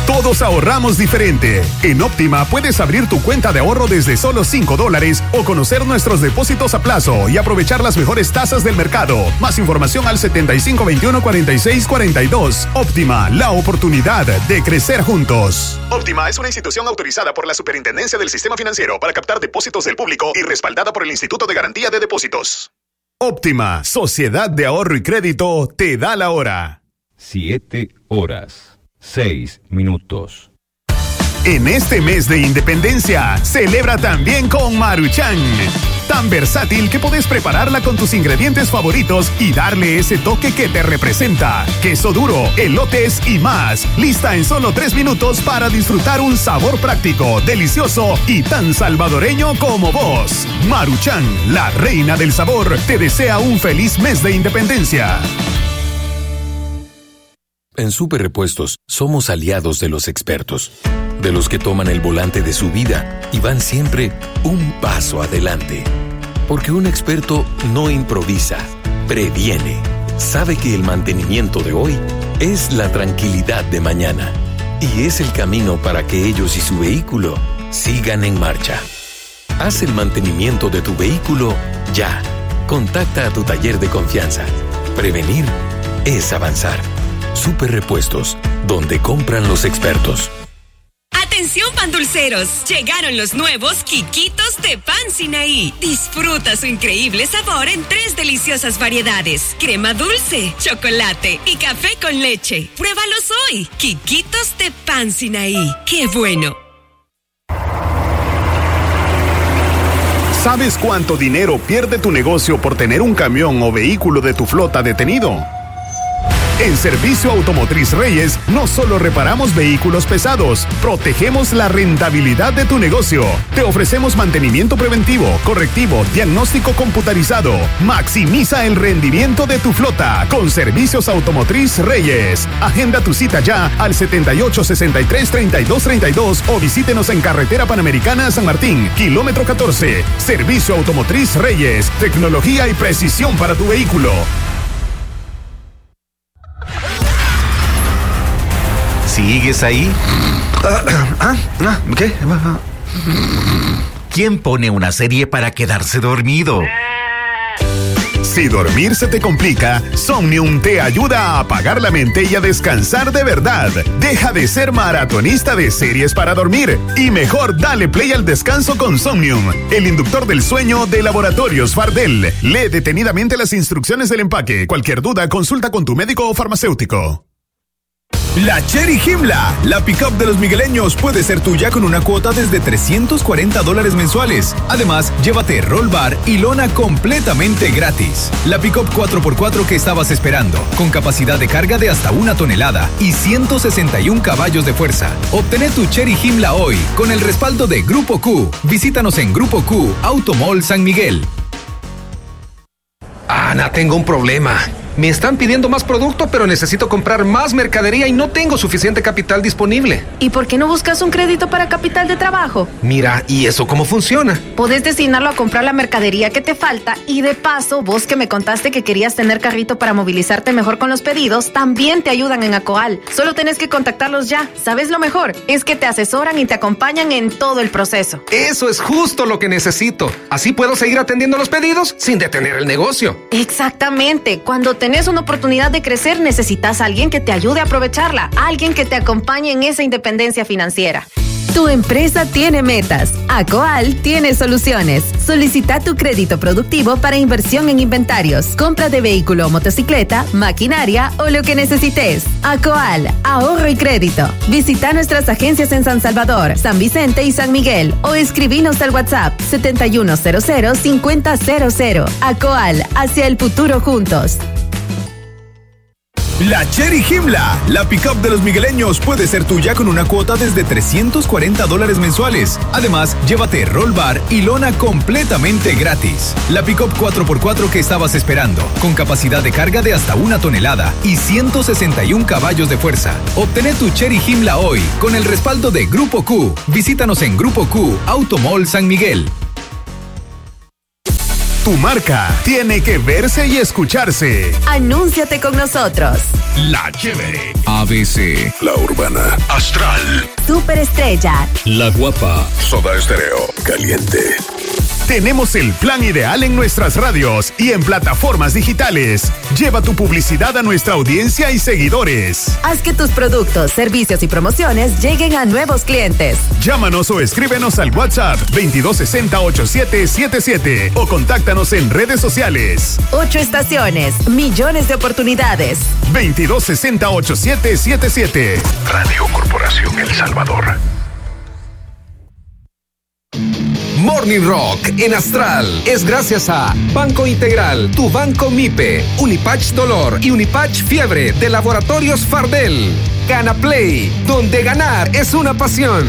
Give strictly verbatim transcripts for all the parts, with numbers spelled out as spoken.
Todos ahorramos diferente. En Óptima puedes abrir tu cuenta de ahorro desde solo cinco dólares o conocer nuestros depósitos a plazo y aprovechar las mejores tasas del mercado. Más información al setenta y cinco veintiuno cuarenta y seis cuarenta y dos. Óptima, la oportunidad de crecer juntos. Óptima es una institución autorizada por la Superintendencia del Sistema Financiero para captar depósitos del público y respaldada por el Instituto de Garantía de Depósitos. Óptima, Sociedad de Ahorro y Crédito, te da la hora. Siete horas, seis minutos. En este mes de Independencia, celebra también con Maruchan. Tan versátil que puedes prepararla con tus ingredientes favoritos y darle ese toque que te representa. Queso duro, elotes y más. Lista en solo tres minutos para disfrutar un sabor práctico, delicioso y tan salvadoreño como vos. Maruchan, la reina del sabor, te desea un feliz mes de Independencia. En Super Repuestos somos aliados de los expertos, de los que toman el volante de su vida y van siempre un paso adelante. Porque un experto no improvisa, previene. Sabe que el mantenimiento de hoy es la tranquilidad de mañana y es el camino para que ellos y su vehículo sigan en marcha. Haz el mantenimiento de tu vehículo ya. Contacta a tu taller de confianza. Prevenir es avanzar. Super Repuestos, donde compran los expertos. ¡Atención, pan dulceros! Llegaron los nuevos Quiquitos de Pan Sinaí. Disfruta su increíble sabor en tres deliciosas variedades: crema dulce, chocolate y café con leche. ¡Pruébalos hoy! Quiquitos de Pan Sinaí. ¡Qué bueno! ¿Sabes cuánto dinero pierde tu negocio por tener un camión o vehículo de tu flota detenido? En Servicio Automotriz Reyes, no solo reparamos vehículos pesados, protegemos la rentabilidad de tu negocio. Te ofrecemos mantenimiento preventivo, correctivo, diagnóstico computarizado. Maximiza el rendimiento de tu flota con Servicios Automotriz Reyes. Agenda tu cita ya al setenta y ocho, sesenta y tres, treinta y dos, treinta y dos o visítenos en Carretera Panamericana San Martín, kilómetro catorce. Servicio Automotriz Reyes, tecnología y precisión para tu vehículo. ¿Sigues ahí? Ah, ah, ¿qué? ¿Quién pone una serie para quedarse dormido? Si dormir se te complica, Somnium te ayuda a apagar la mente y a descansar de verdad. Deja de ser maratonista de series para dormir y mejor dale play al descanso con Somnium, el inductor del sueño de Laboratorios Fardel. Lee detenidamente las instrucciones del empaque. Cualquier duda, consulta con tu médico o farmacéutico. La Cherry Himla, la pick-up de los migueleños, puede ser tuya con una cuota desde trescientos cuarenta dólares mensuales. Además, llévate roll bar y lona completamente gratis. La pick-up cuatro por cuatro que estabas esperando, con capacidad de carga de hasta una tonelada y ciento sesenta y un caballos de fuerza. Obtené tu Cherry Himla hoy con el respaldo de Grupo Q. Visítanos en Grupo Q, Automall San Miguel. Ana, tengo un problema. Me están pidiendo más producto, pero necesito comprar más mercadería y no tengo suficiente capital disponible. ¿Y por qué no buscas un crédito para capital de trabajo? Mira, ¿y eso cómo funciona? Podés destinarlo a comprar la mercadería que te falta y de paso, vos que me contaste que querías tener carrito para movilizarte mejor con los pedidos, también te ayudan en Acoal. Solo tenés que contactarlos ya. ¿Sabes lo mejor? Es que te asesoran y te acompañan en todo el proceso. Eso es justo lo que necesito. Así puedo seguir atendiendo los pedidos sin detener el negocio. Exactamente. Cuando te tenés una oportunidad de crecer, necesitas a alguien que te ayude a aprovecharla, alguien que te acompañe en esa independencia financiera. Tu empresa tiene metas. Acoal tiene soluciones. Solicita tu crédito productivo para inversión en inventarios, compra de vehículo o motocicleta, maquinaria o lo que necesites. Acoal, ahorro y crédito. Visita nuestras agencias en San Salvador, San Vicente y San Miguel o escribinos al WhatsApp setenta y uno cero cero, cincuenta cero cero. Acoal, hacia el futuro juntos. La Cherry Himla, la pick-up de los migueleños, puede ser tuya con una cuota desde trescientos cuarenta dólares mensuales. Además, llévate roll bar y lona completamente gratis. La pick-up cuatro por cuatro que estabas esperando, con capacidad de carga de hasta una tonelada y ciento sesenta y un caballos de fuerza. Obtené tu Cherry Himla hoy con el respaldo de Grupo Q. Visítanos en Grupo Q, Automall San Miguel. Tu marca tiene que verse y escucharse. Anúnciate con nosotros. La Chévere. A B C. La Urbana. Astral. Superestrella. La Guapa. Soda Estéreo. Caliente. Tenemos el plan ideal en nuestras radios y en plataformas digitales. Lleva tu publicidad a nuestra audiencia y seguidores. Haz que tus productos, servicios y promociones lleguen a nuevos clientes. Llámanos o escríbenos al WhatsApp veintidós sesenta ochenta y siete setenta y siete o contáctanos en redes sociales. Ocho estaciones, millones de oportunidades. veintidós sesenta ochenta y siete setenta y siete. Radio Corporación El Salvador. Morning Rock en Astral es gracias a Banco Integral, tu banco MIPE, Unipatch Dolor y Unipatch Fiebre de Laboratorios Fardel. Gana Play, donde ganar es una pasión.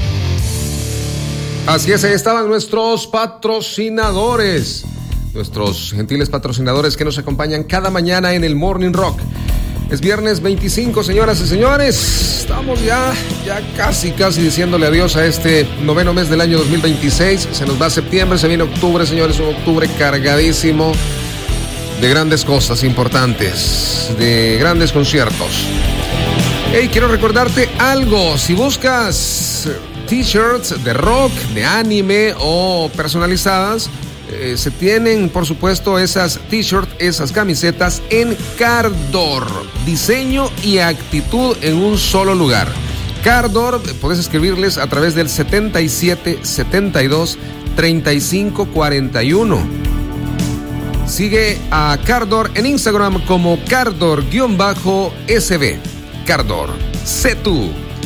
Así es, ahí estaban nuestros patrocinadores, nuestros gentiles patrocinadores que nos acompañan cada mañana en el Morning Rock. Es viernes veinticinco, señoras y señores. Estamos ya, ya casi, casi diciéndole adiós a este noveno mes del año dos mil veintiséis. Se nos va septiembre, se viene octubre, señores. Un octubre cargadísimo de grandes cosas importantes, de grandes conciertos. Hey, quiero recordarte algo. Si buscas t-shirts de rock, de anime o personalizadas, Eh, se tienen, por supuesto, esas t-shirts, esas camisetas en Cardor. Diseño y actitud en un solo lugar. Cardor, puedes escribirles a través del setenta y siete setenta y dos treinta y cinco cuarenta y uno. Sigue a Cardor en Instagram como Cardor-S B. Cardor, sé tú.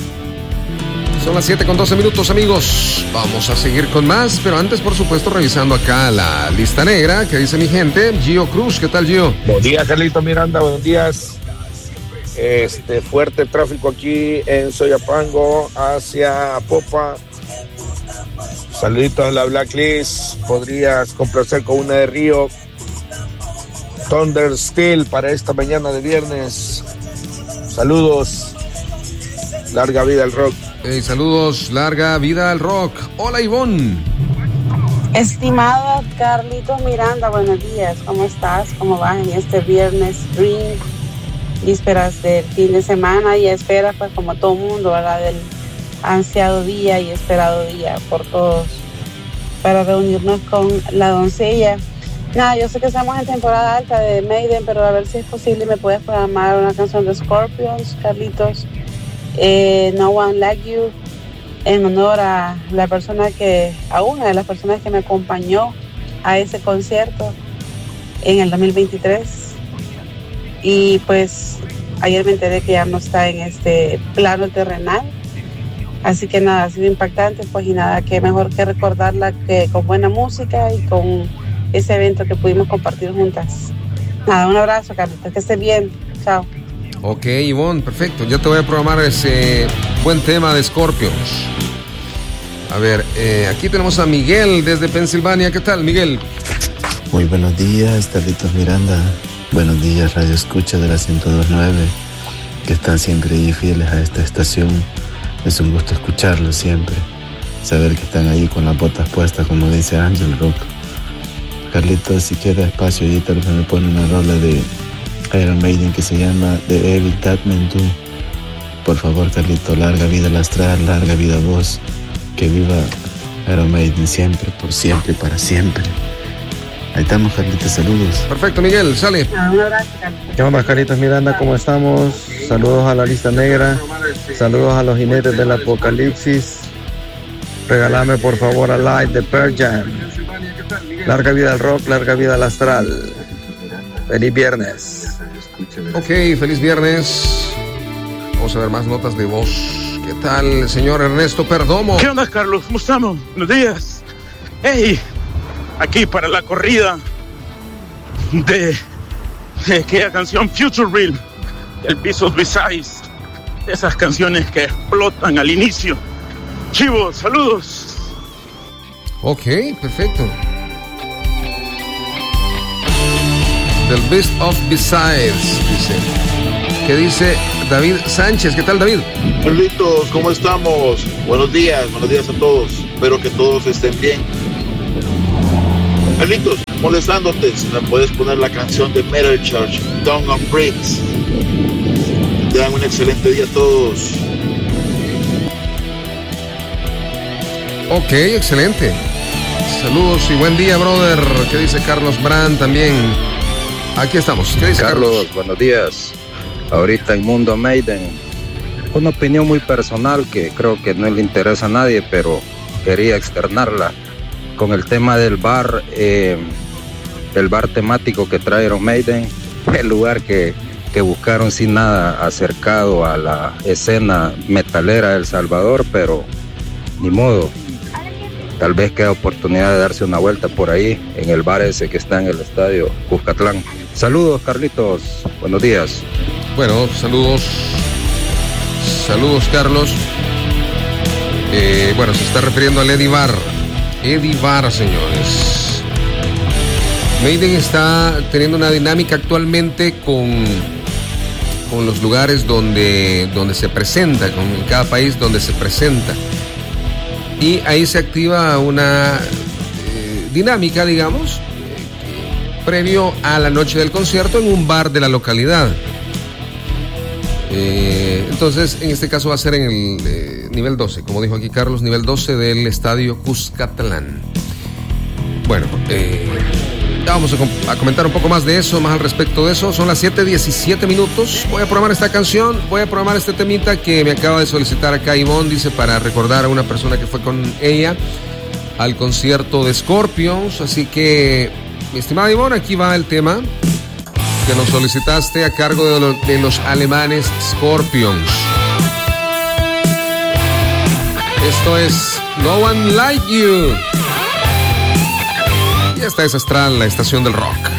Son las siete con doce minutos, amigos. Vamos a seguir con más, pero antes, por supuesto, revisando acá la lista negra que dice mi gente. Gio Cruz, ¿qué tal, Gio? Buenos días, Carlito Miranda, buenos días. Este, fuerte tráfico aquí en Soyapango hacia Popa. Saluditos a la Blacklist. Podrías complacer con una de Río. Thunder Steel para esta mañana de viernes. Saludos. Larga vida al rock. Hey, saludos, larga vida al rock. Hola, Ivonne. Estimado Carlitos Miranda, buenos días. ¿Cómo estás? ¿Cómo vas en este viernes Spring? Vísperas del fin de semana y espera, pues como todo mundo, ¿verdad? Del ansiado día y esperado día por todos para reunirnos con la doncella. Nada, yo sé que estamos en temporada alta de Maiden, pero a ver si es posible me puedes programar una canción de Scorpions, Carlitos. Eh, No One Like You, en honor a la persona que, a una de las personas que me acompañó a ese concierto en el dos mil veintitrés. Y pues ayer me enteré que ya no está en este plano terrenal. Así que nada, ha sido impactante, pues y nada, que mejor que recordarla que con buena música y con ese evento que pudimos compartir juntas. Nada, un abrazo, Carlitos, que estés bien. Chao. Ok, Ivonne, perfecto. Ya te voy a programar ese buen tema de Scorpions. A ver, eh, aquí tenemos a Miguel desde Pensilvania. ¿Qué tal, Miguel? Muy buenos días, Carlitos Miranda. Buenos días, Radio Escucha de la ciento dos punto nueve, que están siempre ahí fieles a esta estación. Es un gusto escucharlos siempre. Saber que están ahí con las botas puestas, como dice Angel Rock. Carlitos, si queda espacio, ahí tal vez me pone una rola de Iron Maiden que se llama The Evil Tatman Do. Por favor, Carlito, larga vida al Astral, larga vida a vos. Que viva Iron Maiden siempre, por siempre y para siempre. Ahí estamos, Carlitos, saludos. Perfecto, Miguel, sale. Un abrazo, Carlitos. ¿Qué onda, Carlitos Miranda? ¿Cómo estamos? Saludos a la lista negra. Saludos a los jinetes del apocalipsis. Regálame, por favor, a Light de Pearl Jam. Larga vida al rock, larga vida al Astral. Feliz viernes. Ok, feliz viernes. Vamos a ver más notas de voz. ¿Qué tal, señor Ernesto Perdomo? ¿Qué onda, Carlos? ¿Cómo estamos? Buenos días. Hey, aquí para la corrida de, de aquella canción Future Real, el Piece of Besides. Esas canciones que explotan al inicio. Chivos, saludos. Ok, perfecto. Del Beast of Besides, dice. ¿Qué dice David Sánchez? ¿Qué tal, David? Carlitos, ¿cómo estamos? Buenos días, buenos días a todos. Espero que todos estén bien. Carlitos, molestándote. Si me puedes poner la canción de Metal Church, Dawn of Bricks. Te dan un excelente día a todos. Ok, excelente. Saludos y buen día, brother. ¿Qué dice Carlos Brand también? Aquí estamos. ¿Qué dice Carlos? Carlos, buenos días. Ahorita en Mundo Maiden, una opinión muy personal que creo que no le interesa a nadie, pero quería externarla con el tema del bar, eh, el bar temático que trae Iron Maiden, el lugar que, que buscaron sin nada acercado a la escena metalera de El Salvador, pero ni modo. Tal vez queda oportunidad de darse una vuelta por ahí, en el bar ese que está en el estadio Cuscatlán. Saludos, Carlitos. Buenos días. Bueno, saludos. Saludos, Carlos. Eh, bueno, se está refiriendo al Eddie Bar. Eddie Bar, señores. Maiden está teniendo una dinámica actualmente con, con los lugares donde, donde se presenta, con en cada país donde se presenta. Y ahí se activa una eh, dinámica, digamos, eh, previo a la noche del concierto en un bar de la localidad. Eh, entonces, en este caso va a ser en el eh, nivel doce, como dijo aquí Carlos, nivel doce del estadio Cuscatlán. Bueno, eh, ya vamos a, com- a comentar un poco más de eso, más al respecto de eso. Son las siete diecisiete minutos. Voy a programar esta canción, voy a programar este temita que me acaba de solicitar acá Ivonne, dice, para recordar a una persona que fue con ella al concierto de Scorpions. Así que, mi estimada Ivonne, aquí va el tema que nos solicitaste a cargo de, lo, de los alemanes Scorpions. Esto es No One Like You. Y esta es Astral, la estación del rock.